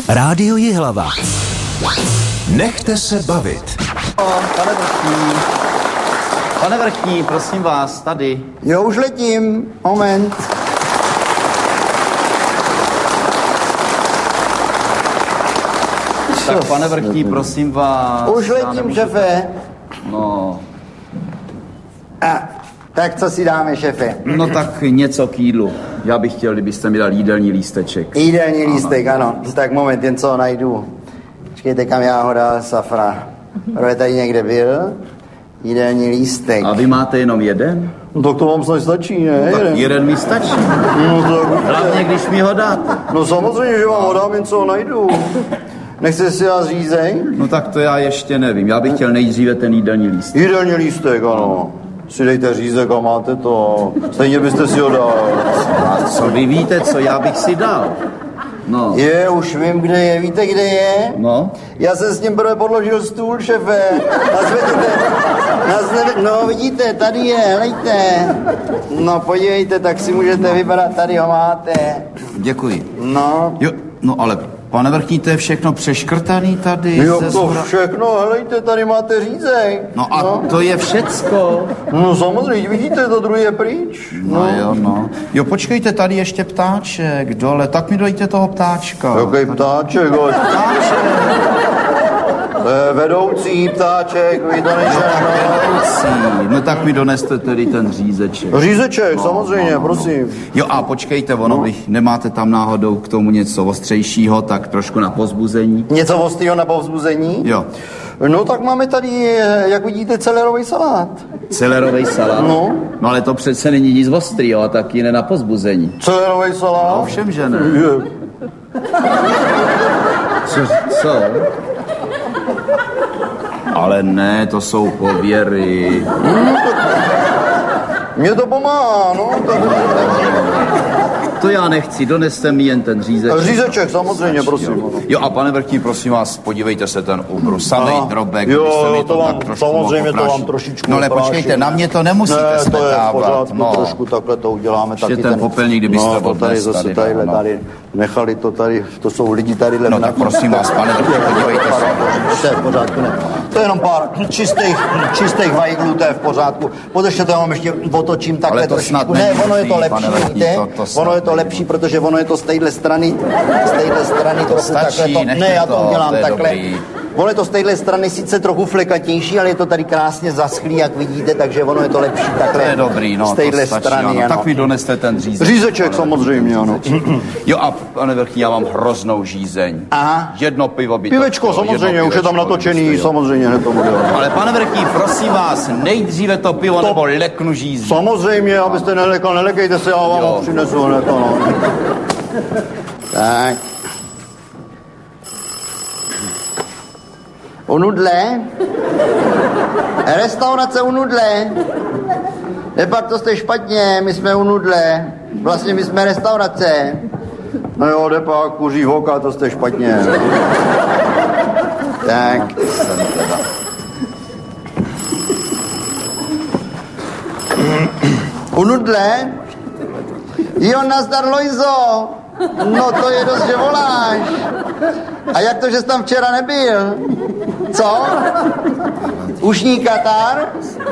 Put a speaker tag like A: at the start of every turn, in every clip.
A: Rádio Jihlava. Nechte se bavit.
B: Pane Vrchní, prosím vás, tady.
C: Jo, už letím. Moment.
B: Tak pane Vrchní, prosím vás.
C: Už letím, šefe.
B: No.
C: Tak co si dáme, šefe?
B: No tak něco k jídlu. Já bych chtěl, kdybyste mi dal jídelní lísteček.
C: Jídelní lístek, ano. Tak moment, jen co ho najdu. Počkejte, kam já ho dal, Safra. Prvé tady někde byl. Jídelní lístek.
B: A vy máte jenom jeden?
C: No tak to vám snad stačí, ne?
B: Tak jeden mi stačí.
C: No tak...
B: Hlavně, když mi ho dáte.
C: No samozřejmě, že vám ho dám, jen co ho najdu. Nechce si dát řízeň?
B: No tak to já ještě nevím. Já bych chtěl nejdříve ten jídelní lístek.
C: Jídelní lístek, ano. Si dejte řízek a máte to. Stejně byste si ho dal.
B: A co vy víte, co já bych si dal? No.
C: Už vím, kde je. Víte, kde je?
B: No.
C: Já jsem s ním prvé podložil stůl, šefe. No, vidíte, tady je, helejte. No, podívejte, tak si můžete vybrat, tady ho máte.
B: Děkuji.
C: No.
B: Jo, no ale pane Vrchní, to je všechno přeškrtaný tady.
C: Jo, to všechno, helejte, tady máte řízek.
B: No a to je všecko.
C: No samozřejmě, vidíte, to druhý je pryč.
B: No jo, no. Jo, počkejte, tady ještě ptáček dole, tak mi dojte toho ptáčka.
C: Jaký ptáček, hoď.
B: Ptáček.
C: Vedoucí ptáček, vy to
B: Vedoucí. No tak mi doneste tedy ten řízeček.
C: Řízeček, samozřejmě, prosím.
B: Jo a počkejte, nemáte tam náhodou k tomu něco ostřejšího, tak trošku na povzbuzení.
C: Něco ostrýho na povzbuzení?
B: Jo.
C: No tak máme tady, jak vidíte, celerový salát.
B: Celerový salát?
C: No.
B: No ale to přece není nic ostrýho a taky ne na povzbuzení.
C: Celerový salát?
B: No všem, že ne. Co? Ale ne, to jsou pověry.
C: Mně to pomáhá, no.
B: To já nechci, doneste mi jen ten řízeček.
C: Řízeček, samozřejmě, prosím.
B: Jo a pane Vrchní, prosím vás, podívejte se ten ubrusalej drobek.
C: Jo, to vám, samozřejmě to vám trošičku
B: no ale počkejte, na mě to nemusíte
C: smetávat. Ne, to je v pořádku,
B: no.
C: Trošku takhle to uděláme.
B: Taky ten popelník, kdybyste
C: to tady zase tady, nechali to tady, to jsou lidi tady.
B: No tak prosím vás, pane Vrchní, podívejte se.
C: To je v pořádku, ne. To je jenom pár čistých vajglů, to je v pořádku. Podržte, to já vám ještě otočím takhle trošičku. Ne, ono je to lepší, víte? Ono je to lepší, protože ono je to z téhle strany trochu takhle to. Ne, já to udělám takhle. Ono je to z téhle strany sice trochu flekatější, ale je to tady krásně zaschlý, jak vidíte, takže ono je to lepší takhle.
B: To je dobrý, no,
C: z téhle strany, ano.
B: Tak mi doneste ten řízek.
C: Řízeček, samozřejmě, ano.
B: Jo a pane Vrchní, já mám hroznou žízeň.
C: Aha.
B: Jedno pivo by
C: Pivečko, samozřejmě, už je tam natočený, samozřejmě, hned tomu dělám.
B: Ale pane Vrchní, prosím vás, nejdříve to pivo nebo leknu žízeň.
C: Samozřejmě, abyste nelekal, nelekejte se, já vám ho přinesu hned, ano. Tak. U Nudle? Restaurace u Nudle? Nepak to jste špatně, my jsme u Nudle. Vlastně my jsme restaurace. No jo, nepak, kuří voka, to jste špatně. Tak. U Nudle? Jo, nazdar, Lojzo. No to je dost, že voláš. A jak to, že jsi tam včera nebyl? Co? Ušní katar?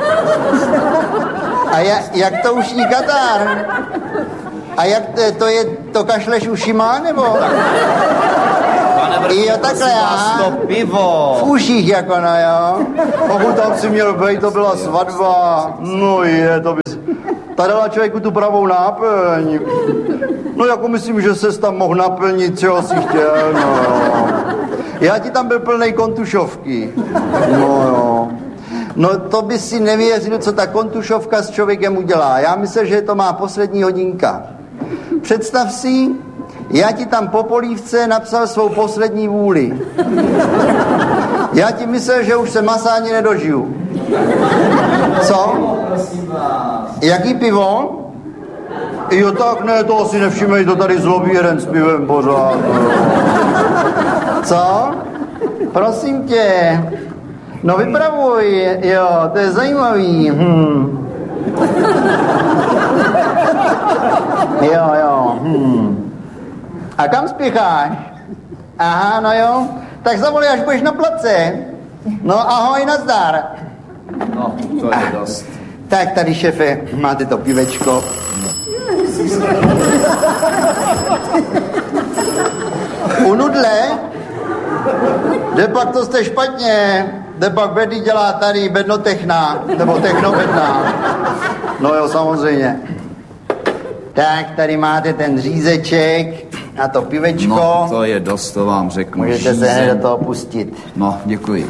C: A jak to ušní katar? A jak to kašleš ušima, nebo?
B: Pane Vrchní,
C: jo, takhle já.
B: To pivo.
C: V uších jako, no jo. Pokud tam si měl být, to byla svatba. No je, to bys... Ta dala člověku tu pravou náplň. No jako myslím, že ses tam mohl naplnit, čeho si chtěl, no. Já ti tam byl plnej kontušovky. No jo. No to by si nevěřil, co ta kontušovka s člověkem udělá. Já myslím, že to má poslední hodinka. Představ si, já ti tam po polívce napsal svou poslední vůli. Já ti myslel, že už se masa ani nedožiju. Co? Jaký pivo? Jo, tak ne, to asi nevšimej, to tady zlobí jeden s pivem pořád. Co? Prosím tě. No vypravuj, jo, to je zajímavý. Jo. A kam spěcháš? Aha, no jo. Tak zavolej, až budeš na place. No ahoj, nazdar.
B: No, to je dost.
C: Tak tady, šefe, máte to pivečko. U nudle? De pak to jste špatně. De pak Bedy dělá tady bednotechna, nebo technobedná. No jo, samozřejmě. Tak, tady máte ten řízeček a to pivečko.
B: No, to je dost, to vám řeknu.
C: Můžete se hned do toho pustit.
B: No, děkuji.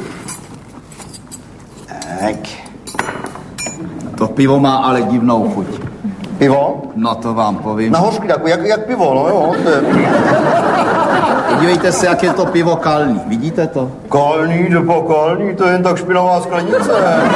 C: Tak.
B: To pivo má ale divnou chuť.
C: Pivo?
B: No, to vám povím.
C: Na hořky, jak pivo, no jo.
B: Podívejte se, jak je to pivo kalný. Vidíte to?
C: Kalný, kalný, to je jen tak špinavá sklenice.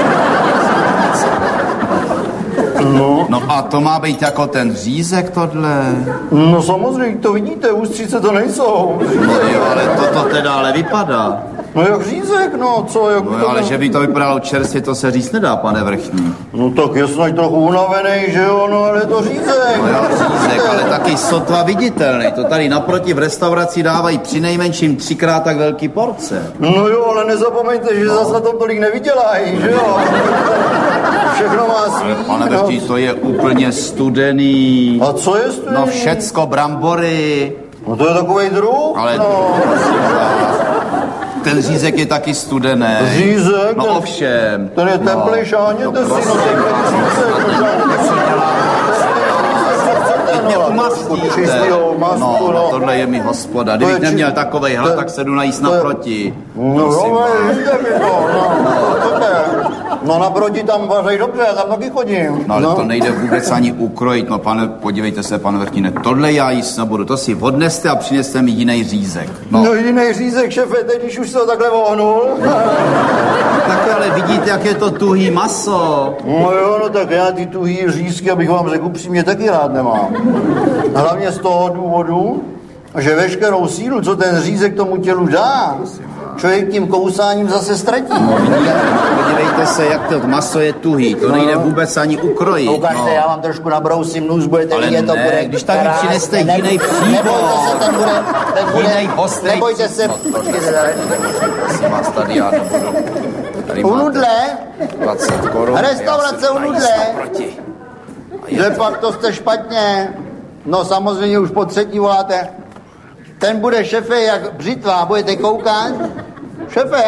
B: No a to má být jako ten řízek tohle.
C: No samozřejmě, to vidíte, ústřice to nejsou.
B: No jo, ale toto teda ale vypadá.
C: No jak řízek, no co? Jak
B: No jo, ale že by to vypadalo čerstvě, to se říct nedá, pane vrchní.
C: No tak je snad trochu unavený, že jo, no ale je to řízek.
B: No jo, řízek, ale taky sotva viditelný. To tady naproti v restauraci dávají přinejmenším 3krát tak velký porce.
C: No jo, ale nezapomeňte, že zase na tom tolik nevydělají, že jo. Všechno má svý.
B: Pane vrchní, to je úplně studený.
C: A co je studený?
B: No všecko, brambory.
C: No to je takovej druh,
B: Ale
C: no.
B: Ten řízek je taky studený.
C: Řízek?
B: No ovšem.
C: Ten je teplý, šáhněte si, no ten
B: Mě umastíte. No, tohle je mi hospoda. Kdybych neměl takovej hlad, tak se jdu najíst naproti.
C: No naproti tam vařej dobře, já tam taky chodím.
B: No ale to nejde vůbec ani ukrojit. No pane, podívejte se, pane vrchní, tohle já jíst nebudu. To si odneste a přineste mi jiný řízek.
C: No jiný řízek, šefe, teď když už se ho takhle vohnul.
B: Tak ale vidíte, jak je to tuhý maso.
C: No jo, no tak já ty tuhý řízky, abych vám řekl upřímně, taky rád nemám. Hlavně z toho důvodu, že veškerou sílu, co ten řízek tomu tělu dá, člověk tím kousáním zase ztratí.
B: No, podívejte se, jak to maso je tuhý. To nejde vůbec ani ukrojit.
C: Ukažte, já vám trošku nabrousím nůž, budete vidět, to bude.
B: Když tady přineste jiný příbor.
C: Nebojte se, ten bude.
B: Jiný ostrý.
C: Nebojte se.
B: Prosím vás, tady já nebudu. Tady
C: U nudle?
B: 20 korun.
C: Restaurace u nudle. Že pak to jste špatně. No samozřejmě už po třetí voláte. Ten bude, šefe, jak břitva, budete koukat? Šefe?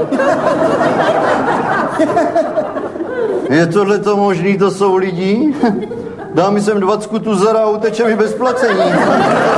C: Je tohleto možný, to jsou lidi? Dá mi sem 20 tu zara a uteče mi bez placení.